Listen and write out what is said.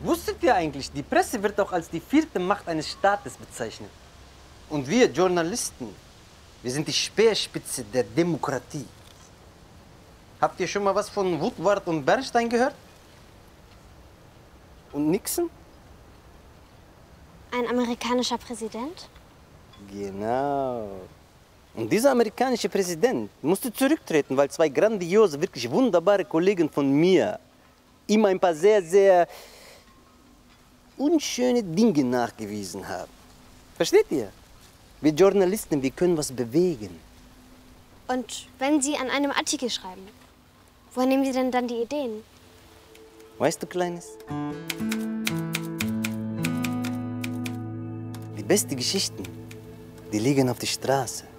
Wusstet ihr eigentlich, die Presse wird auch als die vierte Macht eines Staates bezeichnet. Und wir Journalisten, wir sind die Speerspitze der Demokratie. Habt ihr schon mal was von Woodward und Bernstein gehört? Und Nixon? Ein amerikanischer Präsident? Genau. Und dieser amerikanische Präsident musste zurücktreten, weil zwei grandiose, wirklich wunderbare Kollegen von mir ihm ein paar sehr, sehr unschöne Dinge nachgewiesen haben. Versteht ihr? Wir Journalisten, wir können was bewegen. Und wenn Sie an einem Artikel schreiben, woher nehmen Sie denn dann die Ideen? Weißt du, Kleines? Die besten Geschichten, die liegen auf der Straße.